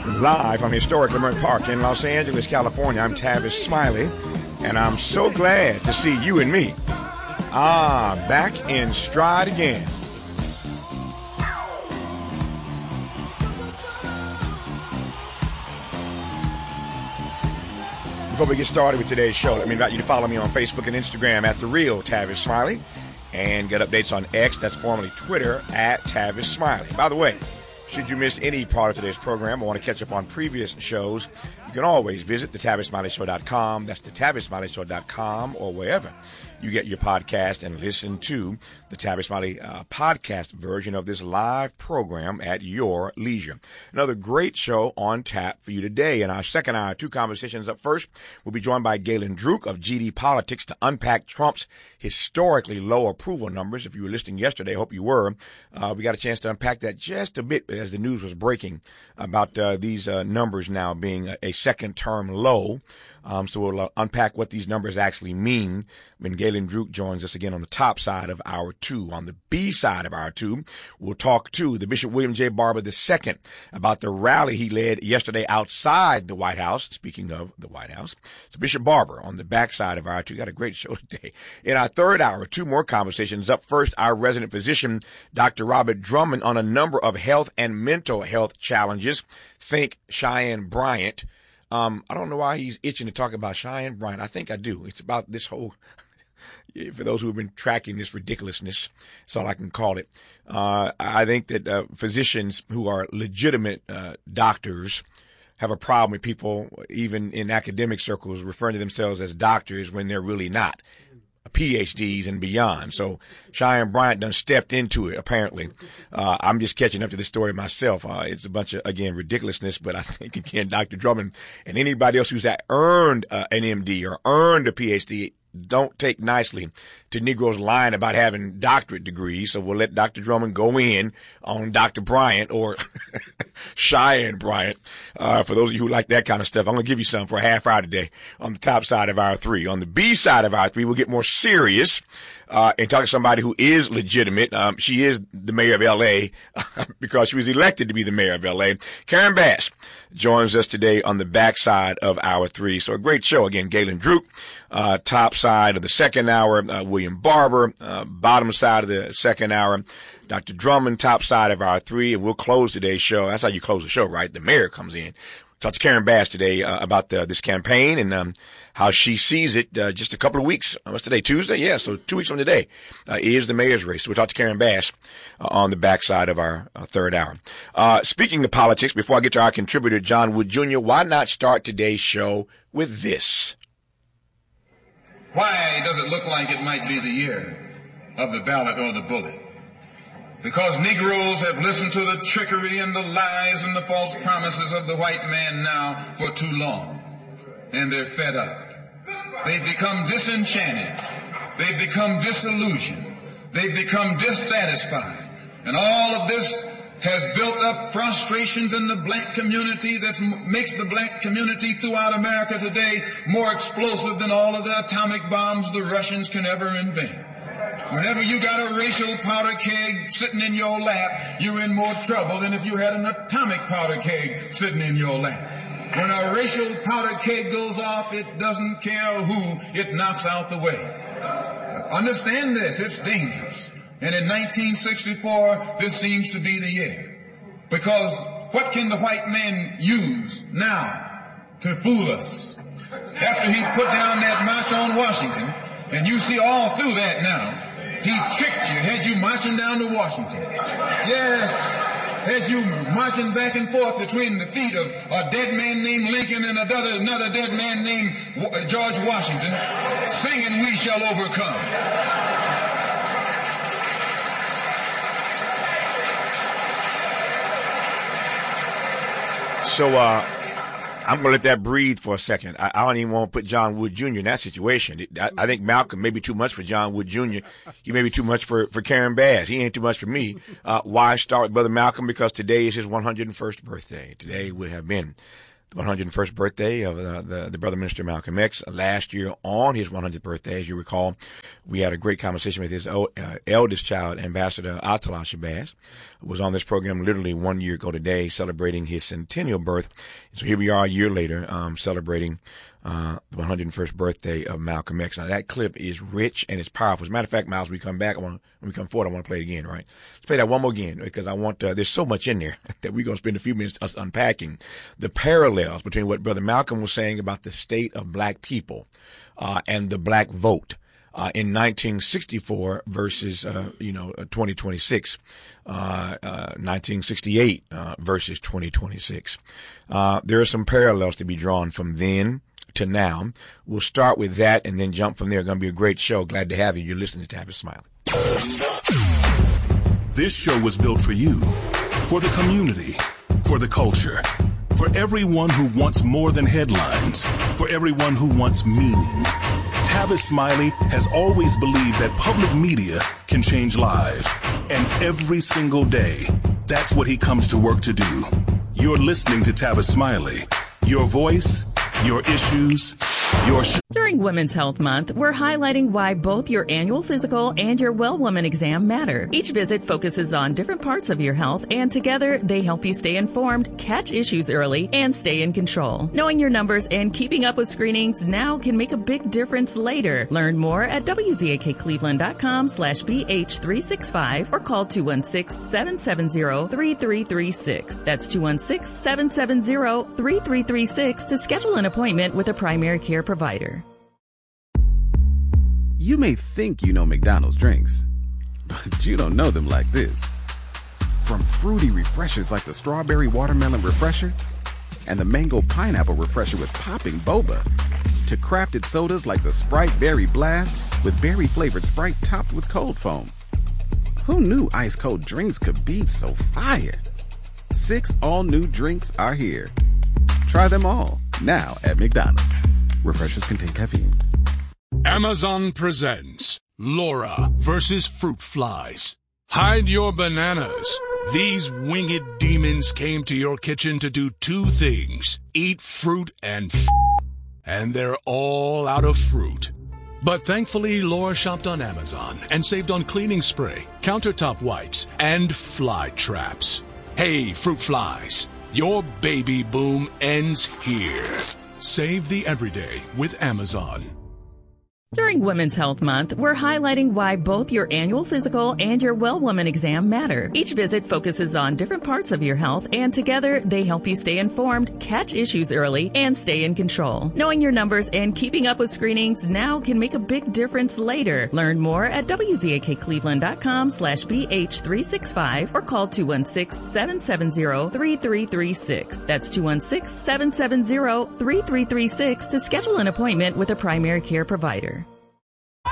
Live from historic Leimert Park in Los Angeles, California, I'm Tavis Smiley, and I'm so glad to see you and me. Back in stride again. Before we get started with today's show, let me invite you to follow me on Facebook and Instagram at The Real Tavis Smiley, and get updates on X, that's formerly Twitter, at Tavis Smiley. By the way, should you miss any part of today's program or want to catch up on previous shows, you can always visit thetavismiley.show.com. That's thetavismiley.show.com, or wherever you get your podcast and listen to the Tavis Smiley podcast version of this live program at your leisure. Another great show on tap for you today. In our second hour, two conversations up first, we'll be joined by Galen Druk of GD Politics to unpack Trump's historically low approval numbers. If you were listening yesterday, I hope you were. We got a chance to unpack that just a bit as the news was breaking about these numbers now being a second-term low. So we'll unpack what these numbers actually mean when Galen Druk joins us again on the top side of hour two. On the B side of hour two, we'll talk to the Bishop William J. Barber II about the rally he led yesterday outside the White House. Speaking of the White House, so Bishop Barber on the back side of hour two. Got a great show today. In our third hour, two more conversations. Up first, our resident physician, Dr. Robert Drummond, on a number of health and mental health challenges. Think Cheyenne Bryant. I don't know why he's itching to talk about Cheyenne Bryant. I think I do. It's about this whole, for those who have been tracking this ridiculousness, that's all I can call it. I think that physicians who are legitimate doctors have a problem with people, even in academic circles, referring to themselves as doctors when they're really not. PhDs and beyond. So Cheyenne Bryant done stepped into it, apparently. I'm just catching up to this story myself. It's a bunch of, again, ridiculousness, but I think, again, Dr. Drummond and anybody else who's earned an MD or earned a PhD don't take nicely to Negroes lying about having doctorate degrees. So we'll let Dr. Drummond go in on Dr. Bryant or Cheyenne Bryant. For those of you who like that kind of stuff, I'm going to give you some for a half hour today on the top side of hour three. On the B side of hour three, we'll get more serious and talk to somebody who is legitimate. She is the mayor of L.A. because she was elected to be the mayor of L.A. Karen Bass joins us today on the backside of hour three. So a great show. Again, Galen Druk, top side of the second hour, William Barber, bottom side of the second hour, Dr. Drummond, top side of hour three, and we'll close today's show. That's how you close the show, right? The mayor comes in. Talked to Karen Bass today about this campaign and how she sees it just a couple of weeks. What's today, Tuesday? Yeah, so 2 weeks from today is the mayor's race. We'll talk to Karen Bass on the backside of our third hour. Speaking of politics, before I get to our contributor, John Wood Jr., why not start today's show with this? Why does it look like it might be the year of the ballot or the bullet? Because Negroes have listened to the trickery and the lies and the false promises of the white man now for too long. And they're fed up. They've become disenchanted. They've become disillusioned. They've become dissatisfied. And all of this has built up frustrations in the black community that makes the black community throughout America today more explosive than all of the atomic bombs the Russians can ever invent. Whenever you got a racial powder keg sitting in your lap, you're in more trouble than if you had an atomic powder keg sitting in your lap. When a racial powder keg goes off, it doesn't care who it knocks out the way. Understand this, it's dangerous. And in 1964, this seems to be the year. Because what can the white man use now to fool us? After he put down that march on Washington, and you see all through that now, he tricked you, had you marching down to Washington. Yes, had you marching back and forth between the feet of a dead man named Lincoln and another dead man named George Washington, singing "We Shall Overcome." So, I'm going to let that breathe for a second. I don't even want to put John Wood Jr. in that situation. I think Malcolm may be too much for John Wood Jr. He may be too much for Karen Bass. He ain't too much for me. Why start with Brother Malcolm? Because today is his 101st birthday. Today would have been the 101st birthday of the brother minister Malcolm X. Last year on his 100th birthday, as you recall, we had a great conversation with his eldest child, Ambassador Atala Shabazz, who was on this program literally 1 year ago today, celebrating his centennial birth. So here we are a year later, celebrating the 101st birthday of Malcolm X. Now that clip is rich and it's powerful. As a matter of fact, Miles, when we come back, when we come forward, I want to play it again, right? Let's play that one more again because I want, there's so much in there that we're going to spend a few minutes us unpacking the parallels between what Brother Malcolm was saying about the state of black people, and the black vote. In 1964 versus, 2026, 1968, versus 2026. There are some parallels to be drawn from then to now. We'll start with that and then jump from there. It's going to be a great show. Glad to have you. You're listening to Tavis Smiley. This show was built for you, for the community, for the culture, for everyone who wants more than headlines, for everyone who wants meaning. Tavis Smiley has always believed that public media can change lives. And every single day, that's what he comes to work to do. You're listening to Tavis Smiley. Your voice, your issues, your show. During Women's Health Month, we're highlighting why both your annual physical and your Well Woman exam matter. Each visit focuses on different parts of your health, and together they help you stay informed, catch issues early, and stay in control. Knowing your numbers and keeping up with screenings now can make a big difference later. Learn more at wzaccleveland.com/BH365 or call 216-770-3336. That's 216-770-3336 to schedule an appointment with a primary care provider. You may think you know McDonald's drinks, but you don't know them like this. From fruity refreshers like the Strawberry Watermelon Refresher and the Mango Pineapple Refresher with popping boba, to crafted sodas like the Sprite Berry Blast with berry-flavored Sprite topped with cold foam. Who knew ice-cold drinks could be so fire? 6 all-new drinks are here. Try them all, now at McDonald's. Refreshers contain caffeine. Amazon presents Laura versus Fruit Flies. Hide your bananas. These winged demons came to your kitchen to do 2 things. Eat fruit and and they're all out of fruit. But thankfully, Laura shopped on Amazon and saved on cleaning spray, countertop wipes, and fly traps. Hey, fruit flies, your baby boom ends here. Save the everyday with Amazon. During Women's Health Month, we're highlighting why both your annual physical and your Well Woman exam matter. Each visit focuses on different parts of your health, and together they help you stay informed, catch issues early, and stay in control. Knowing your numbers and keeping up with screenings now can make a big difference later. Learn more at wzaccleveland.com/BH365 or call 216-770-3336. That's 216-770-3336 to schedule an appointment with a primary care provider.